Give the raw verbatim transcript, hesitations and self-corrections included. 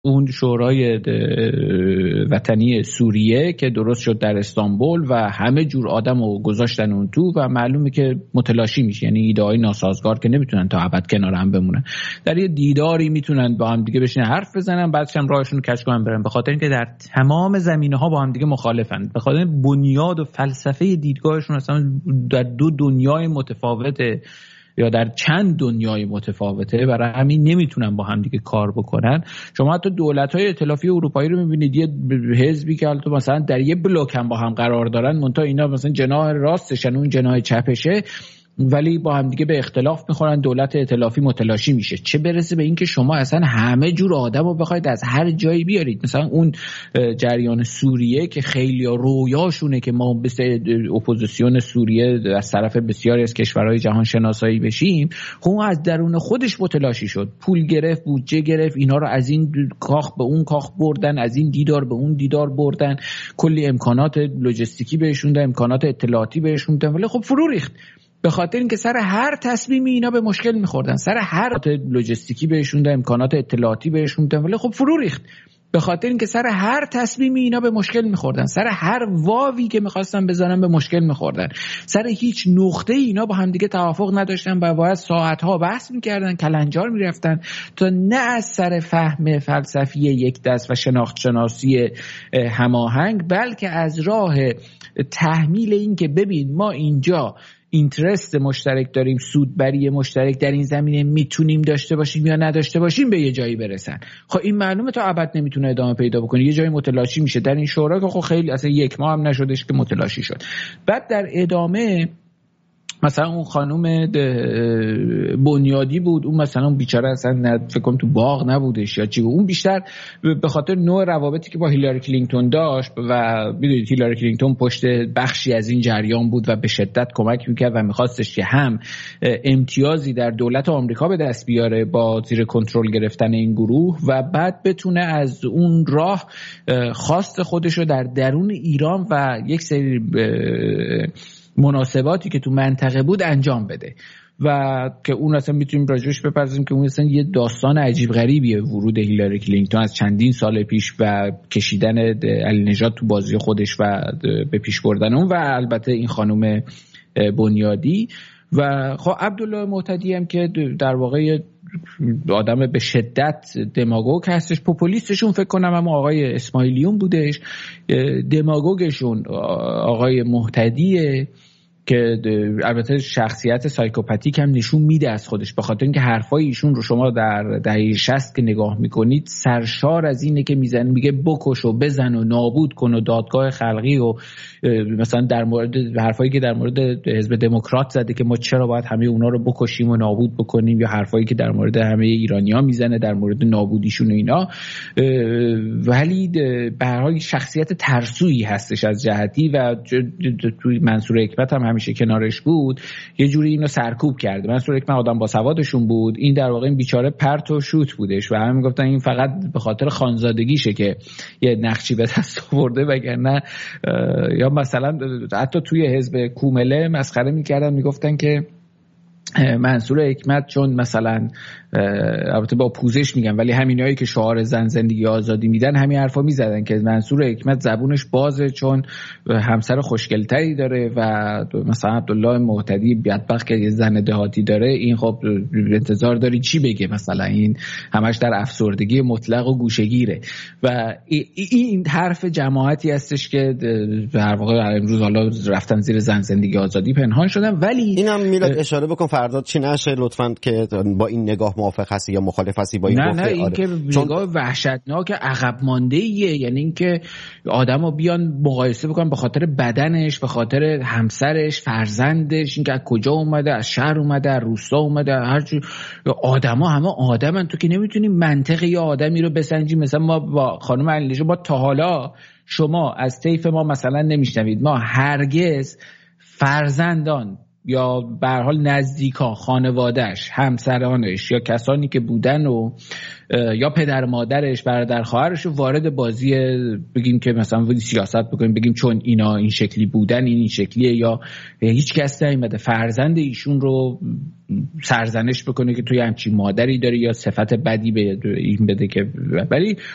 اون شورای وطنی سوریه که درست شد در استانبول و همه جور آدم رو گذاشتن اون تو و معلومه که متلاشی میشه، یعنی ایده های ناسازگار که نمیتونن تا ابد کنار هم بمونن، در یه دیداری میتونن با هم دیگه بشینن حرف بزنن، بعدش هم راهشون رو کج کنن برن، به خاطر اینکه در تمام زمینه‌ها با هم دیگه مخالفن، به خاطر بنیاد و فلسفه دیدگاهشون اصلا در دو دنیای متفاوته یا در چند دنیای متفاوته، برای همین نمیتونن با هم دیگه کار بکنن. شما حتی دولت‌های ائتلافی اروپایی رو میبینید یه حزبی که البته مثلا در یه بلوک هم با هم قرار دارن، منتها اینا مثلا جناح راستشن اون جناح چپشه، ولی با هم دیگه به اختلاف میخورن، دولت ائتلافی متلاشی میشه. چه برسه به این که شما اصلا همه جور آدمو بخواید از هر جایی بیارید. مثلا اون جریان سوریه که خیلی رویاشونه که ما مثل اپوزیسیون سوریه از طرف بسیاری از کشورهای جهان شناسایی بشیم، خب از درون خودش متلاشی شد، پول گرفت، بودجه گرفت، اینا رو از این کاخ به اون کاخ بردن، از این دیدار به اون دیدار بردن، کلی امکانات لوجستیکی بهشون دادن، امکانات اطلاعاتی بهشون دادن، ولی خب فرو ریخت، به خاطر اینکه سر هر تصمیمی اینا به مشکل می‌خوردن، سر هر لوجستیکی بهشون دادن، امکانات اطلاعاتی بهشون دادن، ولی خب فرو ریخت، به خاطر اینکه سر هر تصمیمی اینا به مشکل می‌خوردن، سر هر واوی که می‌خواستن بزنن به مشکل می‌خوردن، سر هیچ نقطه اینا با هم دیگه توافق نداشتن و باید ساعت‌ها بحث می‌کردن، کلنجار می‌رفتن تا نه از سر فهم فلسفی یک دست و شناخت شناسی هماهنگ، بلکه از راه تحمیل این که ببین ما اینجا اینترست مشترک داریم، سودبری مشترک در این زمینه میتونیم داشته باشیم یا نداشته باشیم، به یه جایی برسن. خب این معلومه تا ابد نمیتونه ادامه پیدا بکنه، یه جایی متلاشی میشه. در این شورا که خب خیلی اصلا یک ماه هم نشدش که متلاشی شد. بعد در ادامه مثلا اون خانم بنیادی بود، اون مثلا اون بیچاره اصلا فکر کنم تو باغ نبودش یا چی بود، اون بیشتر به خاطر نوع روابطی که با هیلاری کلینتون داشت و میدونید هیلاری کلینتون پشت بخشی از این جریان بود و به شدت کمک میکرد و میخواستش که هم امتیازی در دولت آمریکا به دست بیاره با زیر کنترل گرفتن این گروه و بعد بتونه از اون راه خواست خودش رو در درون ایران و یک سری مناسباتی که تو منطقه بود انجام بده و که اون اصلا میتونیم راجعش بپرسیم که اون اصلا یه داستان عجیب غریبیه، ورود هیلاری کلینتون از چندین سال پیش و کشیدن علی نژاد تو بازی خودش و به پیش بردن اون و البته این خانم بنیادی و خب عبدالله معتدی هم که در واقع آدم به شدت دماگوگ هستش، پوپولیستشون فکر کنم اما آقای اسماعیلیون بودش، دماگوگشون آقای معتدیه که البته شخصیت سایکوپاتیک هم نشون میده از خودش، به خاطر اینکه حرفای ایشون رو شما در دهه شصت که نگاه میکنید سرشار از اینه که میزنه، میگه بکش و بزن و نابود کن و دادگاه خلقی و مثلا در مورد حرفایی که در مورد حزب دموکرات زده که ما چرا باید همه اونا رو بکشیم و نابود بکنیم، یا حرفایی که در مورد همه ایرانی‌ها میزنه در مورد نابودیشون و اینا، ولی به هر حال شخصیت ترسویی هستش از جهتی و توی منصور حکمت هم همیشه کنارش بود، یه جوری اینو سرکوب کرده. منصور حکمت آدم با سوادشون بود، این در واقع این بیچاره پرت و شوت بودش و همه میگفتن این فقط به خاطر خانزادگیشه که یه نقشی به دست آورده، وگرنه یا مثلا حتی توی حزب کومله مسخره میکردن، میگفتن که منصور حکمت چون مثلا البته با پوزش میگم ولی همینایی که شعار زن زندگی آزادی میدن همین حرفا میزدن که منصور حکمت زبونش بازه چون همسر خوشگلتری داره و مثلا عبدالله معتدی بدبخت که یه زن دهاتی داره، این خب انتظار داری چی بگه، مثلا این همش در افسردگی مطلق و گوشه‌گیره و این حرف جماعتی هستش که در واقع امروز حالا رفتن زیر زن زندگی آزادی پنهان شدن. ولی اینم میلاد اشاره بکن فردا چی نشه لطفاً که با این نگاه موافق هستی یا مخالف هستی با این نه گفته؟ نه این آره. که چون... نگاه وحشتناک عقب مانده ایه، یعنی اینکه آدمو بیان مقایسه بکنن به خاطر بدنش، به خاطر همسرش، فرزندش، اینکه از کجا اومده، از شهر اومده، از روستا اومده، هر جو آدما همه آدمن، تو که نمیتونی منطق یه آدمی رو بسنجی. مثلا ما با خانم علی‌نژاد با تا حالا شما از طیف ما مثلا نمیشنوید ما هرگز فرزندان یا به هر حال نزدیکا خانواده‌اش، همسرانش یا کسانی که بودن و یا پدر مادرش، برادر خواهرش رو وارد بازی بگیم که مثلا سیاست بکنیم، بگیم چون اینا این شکلی بودن این این شکلیه، یا هیچ کس نیومده فرزند ایشون رو سرزنش بکنه که توی همچین مادری داری یا صفت بدی به این بده که. ولی